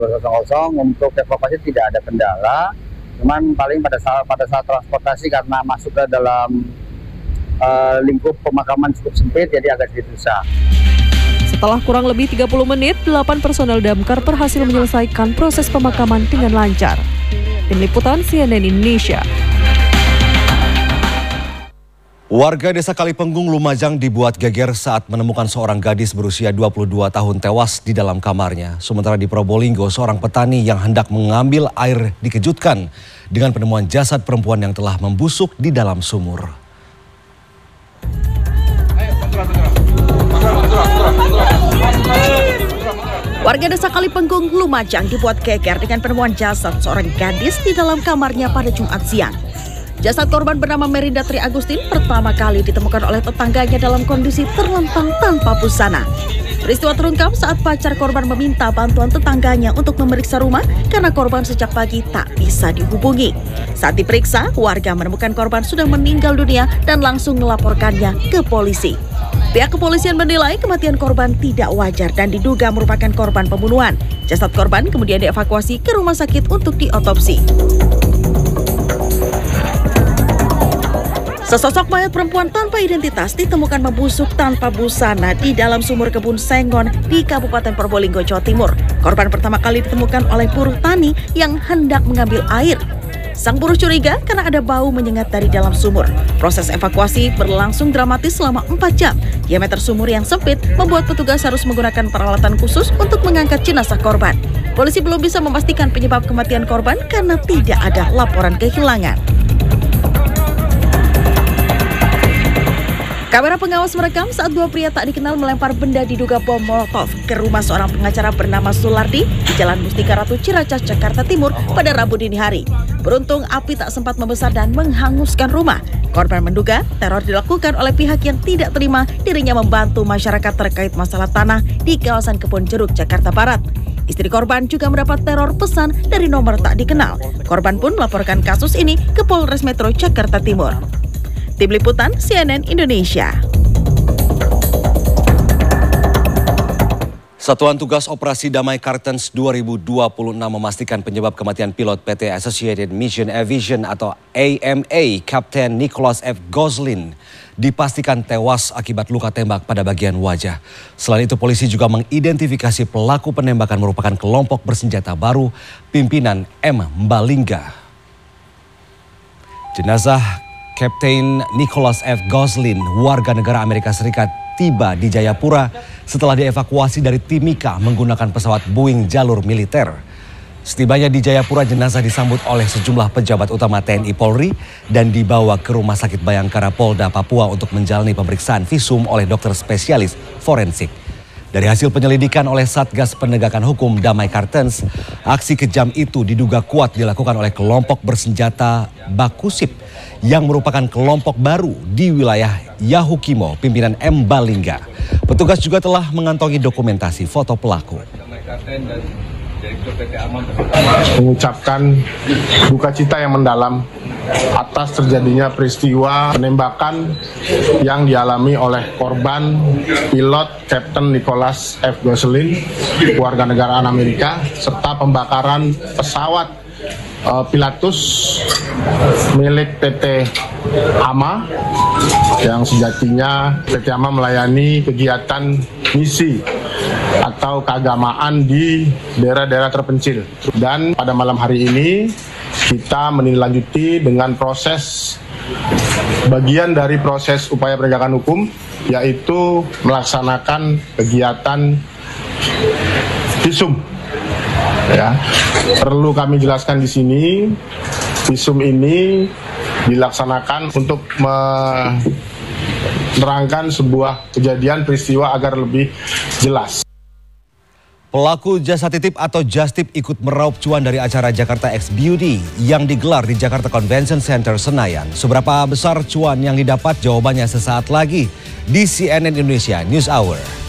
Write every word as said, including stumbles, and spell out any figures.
Untuk evakuasi tidak ada kendala, cuman paling pada saat pada saat transportasi karena masuk ke dalam uh, lingkup pemakaman cukup sempit, jadi agak sedikit susah. Setelah kurang lebih tiga puluh menit, delapan personel damkar berhasil menyelesaikan proses pemakaman dengan lancar. Tim Liputan C N N Indonesia. Warga Desa Kalipenggung, Lumajang dibuat geger saat menemukan seorang gadis berusia dua puluh dua tahun tewas di dalam kamarnya. Sementara di Probolinggo, seorang petani yang hendak mengambil air dikejutkan dengan penemuan jasad perempuan yang telah membusuk di dalam sumur. Warga Desa Kalipenggung, Lumajang dibuat geger dengan penemuan jasad seorang gadis di dalam kamarnya pada Jumat siang. Jasad korban bernama Merinda Tri Agustin pertama kali ditemukan oleh tetangganya dalam kondisi terlentang tanpa busana. Peristiwa terungkap saat pacar korban meminta bantuan tetangganya untuk memeriksa rumah karena korban sejak pagi tak bisa dihubungi. Saat diperiksa, warga menemukan korban sudah meninggal dunia dan langsung melaporkannya ke polisi. Pihak kepolisian menilai kematian korban tidak wajar dan diduga merupakan korban pembunuhan. Jasad korban kemudian dievakuasi ke rumah sakit untuk diotopsi. Sesosok mayat perempuan tanpa identitas ditemukan membusuk tanpa busana di dalam sumur kebun Sengon di Kabupaten Probolinggo, Jawa Timur. Korban pertama kali ditemukan oleh buruh tani yang hendak mengambil air. Sang buruh curiga karena ada bau menyengat dari dalam sumur. Proses evakuasi berlangsung dramatis selama empat jam. Diameter sumur yang sempit membuat petugas harus menggunakan peralatan khusus untuk mengangkat jenazah korban. Polisi belum bisa memastikan penyebab kematian korban karena tidak ada laporan kehilangan. Kamera pengawas merekam saat dua pria tak dikenal melempar benda diduga bom molotov ke rumah seorang pengacara bernama Sulardi di Jalan Mustika Ratu, Ciracas, Jakarta Timur pada Rabu dini hari. Beruntung api tak sempat membesar dan menghanguskan rumah. Korban menduga teror dilakukan oleh pihak yang tidak terima dirinya membantu masyarakat terkait masalah tanah di kawasan Kebon Jeruk, Jakarta Barat. Istri korban juga mendapat teror pesan dari nomor tak dikenal. Korban pun melaporkan kasus ini ke Polres Metro Jakarta Timur. Tim Liputan C N N Indonesia. Satuan Tugas Operasi Damai Kartens dua ribu dua puluh enam memastikan penyebab kematian pilot P T Associated Mission Aviation atau A M A Kapten Nicholas F. Goslin dipastikan tewas akibat luka tembak pada bagian wajah. Selain itu, polisi juga mengidentifikasi pelaku penembakan merupakan kelompok bersenjata baru pimpinan M. Mbalingga. Jenazah Kapten Nicholas F. Goslin, warga negara Amerika Serikat, tiba di Jayapura setelah dievakuasi dari Timika menggunakan pesawat Boeing jalur militer. Setibanya di Jayapura, jenazah disambut oleh sejumlah pejabat utama T N I Polri dan dibawa ke Rumah Sakit Bayangkara Polda Papua untuk menjalani pemeriksaan visum oleh dokter spesialis forensik. Dari hasil penyelidikan oleh Satgas Penegakan Hukum Damai Kartens, aksi kejam itu diduga kuat dilakukan oleh kelompok bersenjata Bakusip yang merupakan kelompok baru di wilayah Yahukimo, pimpinan M. Mbalingga. Petugas juga telah mengantongi dokumentasi foto pelaku. Mengucapkan duka cita yang mendalam atas terjadinya peristiwa penembakan yang dialami oleh korban pilot Kapten Nicholas F. Goslin, warga negara Amerika, serta pembakaran pesawat uh, Pilatus milik P T AMA yang sejatinya P T AMA melayani kegiatan misi atau keagamaan di daerah-daerah terpencil. Dan pada malam hari ini kita menindaklanjuti dengan proses bagian dari proses upaya penegakan hukum, yaitu melaksanakan kegiatan visum. Ya, perlu kami jelaskan di sini, visum ini dilaksanakan untuk menerangkan sebuah kejadian peristiwa agar lebih jelas. Pelaku jasa titip atau Justip ikut meraup cuan dari acara Jakarta X Beauty yang digelar di Jakarta Convention Center Senayan. Seberapa besar cuan yang didapat? Jawabannya sesaat lagi di C N N Indonesia News Hour.